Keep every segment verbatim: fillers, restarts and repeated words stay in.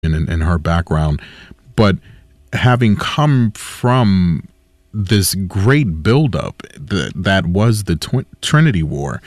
and, and her background, but having come from this great buildup that that was the Tw- Trinity War,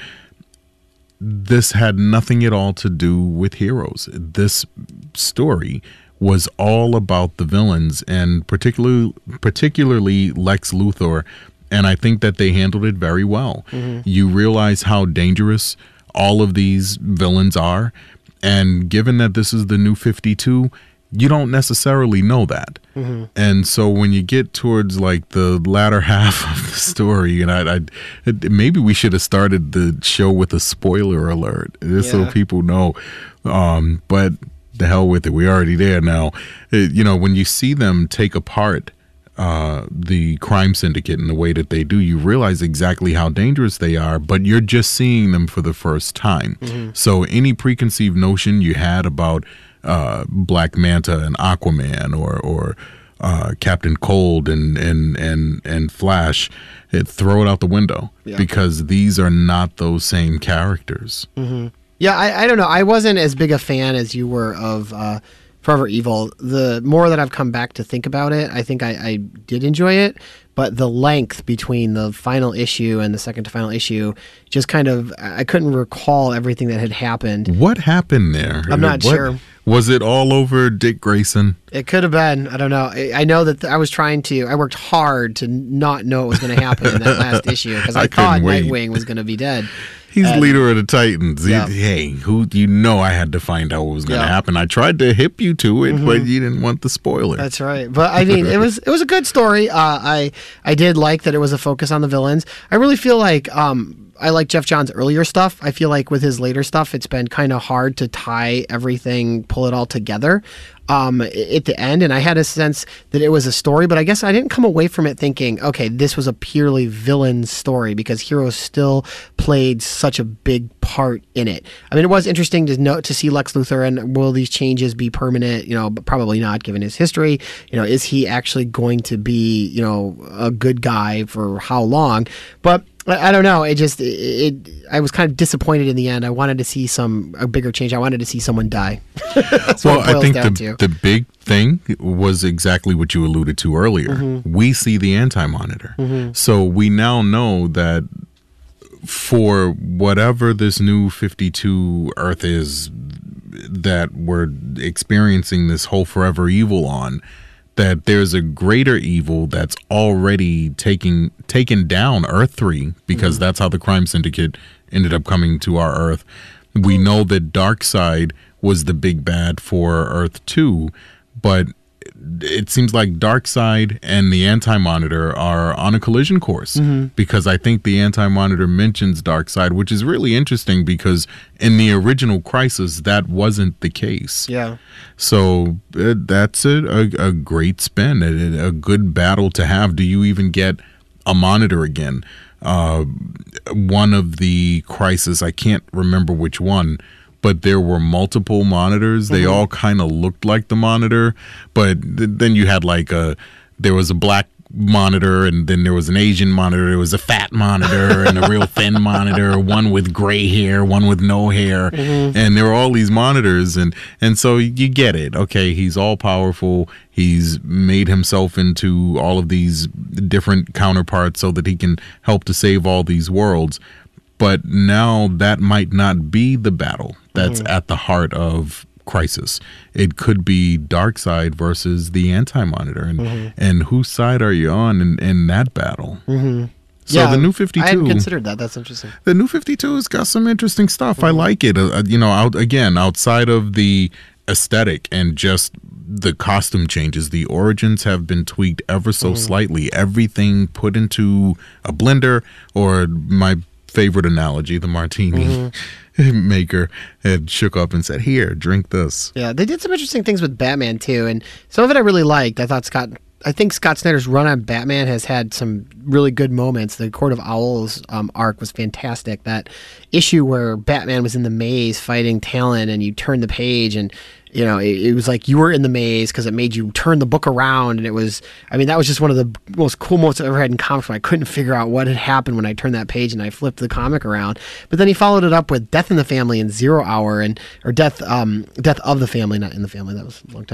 this had nothing at all to do with heroes. This story was all about the villains, and particularly particularly Lex Luthor. And I think that they handled it very well. Mm-hmm. You realize how dangerous all of these villains are, and given that this is the New fifty-two, you don't necessarily know that. Mm-hmm. And so when you get towards like the latter half of the story, and I, I maybe we should have started the show with a spoiler alert, just yeah. so people know. Um, but the hell with it, we're already there now. It, you know, when you see them take apart uh, the crime syndicate in the way that they do, you realize exactly how dangerous they are, but you're just seeing them for the first time. Mm-hmm. So any preconceived notion you had about Uh, Black Manta and Aquaman, or or uh, Captain Cold and and and and Flash, it, throw it out the window, yeah. because these are not those same characters. Mm-hmm. Yeah, I, I don't know. I wasn't as big a fan as you were of uh, Forever Evil. The more that I've come back to think about it, I think I, I did enjoy it. But the length between the final issue and the second to final issue just kind of, I couldn't recall everything that had happened. What happened there? I'm not what, sure. Was it all over Dick Grayson? It could have been. I don't know. I, I know that I was trying to, I worked hard to not know what was going to happen in that last issue, because I, I thought wait. Nightwing was going to be dead. He's and, leader of the Titans. Yeah. He, hey, who you know I had to find out what was going to yeah. happen. I tried to hip you to it, mm-hmm. but you didn't want the spoiler. That's right. But I mean, it was it was a good story. Uh, I I did like that it was a focus on the villains. I really feel like um, I like Jeff Johns' earlier stuff. I feel like with his later stuff, it's been kind of hard to tie everything, pull it all together um, at the end. And I had a sense that it was a story, but I guess I didn't come away from it thinking, okay, this was a purely villain story, because heroes still played such a big part in it. I mean, it was interesting to note to see Lex Luthor, and will these changes be permanent? You know, but probably not, given his history. You know, is he actually going to be, you know, a good guy for how long? But I don't know. It just, it, it. I was kind of disappointed in the end. I wanted to see some a bigger change. I wanted to see someone die. That's well, what it boils I think down the to. the big thing was exactly what you alluded to earlier. Mm-hmm. We see the Anti-Monitor, mm-hmm. so we now know that for whatever this New fifty-two Earth is that we're experiencing this whole Forever Evil on, that there's a greater evil that's already taking taken down Earth three, because mm-hmm. that's how the crime syndicate ended up coming to our Earth. We know that Darkseid was the big bad for Earth two, but it seems like Darkseid and the Anti-Monitor are on a collision course, mm-hmm. because I think the Anti-Monitor mentions Darkseid, which is really interesting because in the original Crisis, that wasn't the case. Yeah. So uh, that's a, a, a great spin, a, a good battle to have. Do you even get a Monitor again? Uh, one of the Crisis, I can't remember which one, but there were multiple monitors. They mm-hmm. all kind of looked like the Monitor, but th- then you had like a, there was a black monitor, and then there was an Asian monitor, there was a fat monitor and a real thin monitor, one with gray hair, one with no hair, mm-hmm. and there were all these monitors, and and so you get it. Okay, he's all powerful. He's made himself into all of these different counterparts so that he can help to save all these worlds. But now that might not be the battle that's mm-hmm. at the heart of Crisis. It could be Darkseid versus the Anti-Monitor, and mm-hmm. and whose side are you on in, in that battle? Mm-hmm. So yeah, the New fifty-two, I hadn't considered that. That's interesting. The New fifty-two has got some interesting stuff. Mm-hmm. I like it. Uh, you know, out again outside of the aesthetic and just the costume changes, the origins have been tweaked ever so mm-hmm. slightly. Everything put into a blender, or my favorite analogy, the martini mm-hmm. maker had shook up and said, "Here, drink this." Yeah, they did some interesting things with Batman too, and some of it I really liked. I thought Scott, I think Scott Snyder's run on Batman has had some really good moments. The Court of Owls um, arc was fantastic. That issue where Batman was in the maze fighting Talon, and you turn the page and you know, it, it was like you were in the maze because it made you turn the book around, and it was, I mean, that was just one of the most cool moments I've ever had in comics where I couldn't figure out what had happened when I turned that page and I flipped the comic around. But then he followed it up with Death in the Family and Zero Hour, and or Death, um, Death of the Family, not in the Family. That was a long time